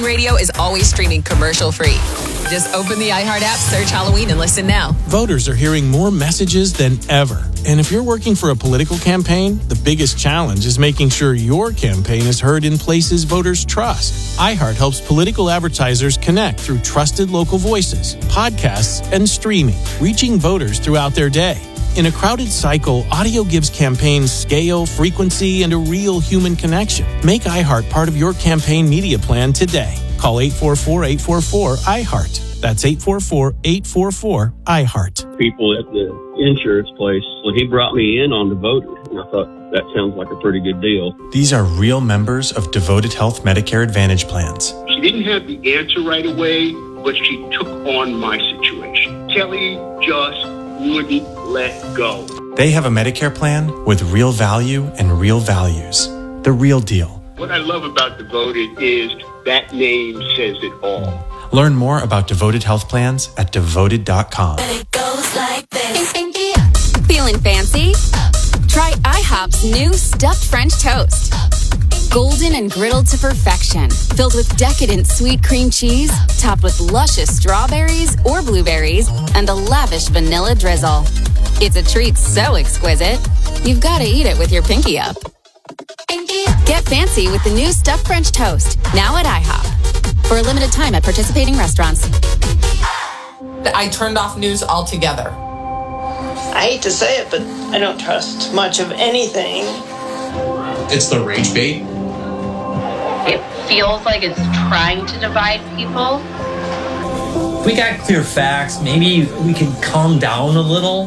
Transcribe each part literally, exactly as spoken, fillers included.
Radio is always streaming commercial-free. Just open the iHeart app, search Halloween, and listen now. Voters are hearing more messages than ever. And if you're working for a political campaign, the biggest challenge is making sure your campaign is heard in places voters trust. iHeart helps political advertisers connect through trusted local voices, podcasts, and streaming, reaching voters throughout their day. In a crowded cycle, audio gives campaigns scale, frequency, and a real human connection. Make iHeart part of your campaign media plan today. Call eight four four, eight four four, iHeart. That's eight four four, eight four four, iHeart. People at the insurance place, well, he brought me in on Devoted, and I thought that sounds like a pretty good deal. These are real members of Devoted Health Medicare Advantage plans. She didn't have the answer right away, but she took on my situation. Kelly just wouldn't let go. They have a Medicare plan with real value and real values. The real deal. What I love about Devoted is that name says it all. Learn more about Devoted Health Plans at devoted dot com. It goes like this. Feeling fancy? Try IHOP's new stuffed French toast. Golden and griddled to perfection, filled with decadent sweet cream cheese, topped with luscious strawberries or blueberries, and a lavish vanilla drizzle. It's a treat so exquisite, you've got to eat it with your pinky up. Get fancy with the new stuffed French toast, now at IHOP. For a limited time at participating restaurants. I turned off news altogether. I hate to say it, but I don't trust much of anything. It's the rage bait. It feels like it's trying to divide people. If we got clear facts, maybe we could calm down a little.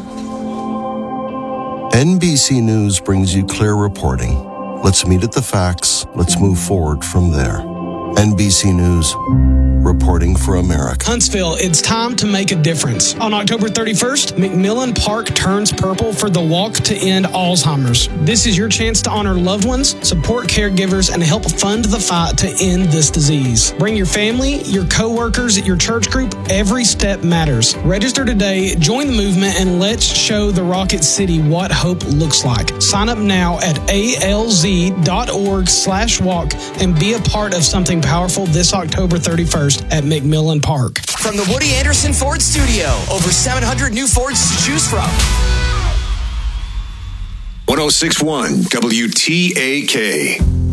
N B C News brings you clear reporting. Let's meet at the facts. Let's move forward from there. N B C News, reporting for America. Huntsville, it's time to make a difference. On October thirty-first, McMillan Park turns purple for the Walk to End Alzheimer's. This is your chance to honor loved ones, support caregivers, and help fund the fight to end this disease. Bring your family, your co-workers, your church group. Every step matters. Register today, join the movement, and let's show the Rocket City what hope looks like. Sign up now at alz.org slash walk and be a part of something powerful this October thirty-first at McMillan Park. From the Woody Anderson Ford Studio, over seven hundred new Fords to choose from. one oh six point one W T A K